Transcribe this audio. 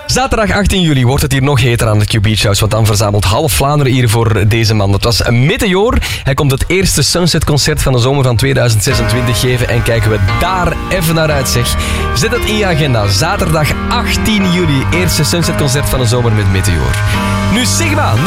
Zaterdag 18 juli wordt het hier nog heter aan het Q-Beach House, want dan verzamelt half Vlaanderen hier voor deze man. Het was Meteor. Hij komt het eerste Sunset-concert van de zomer van 2026 geven en kijken we daar even naar uit, zeg. Zet het in je agenda. Zaterdag 18 juli, eerste Sunset-concert van de zomer met Meteor. Nu Sigma.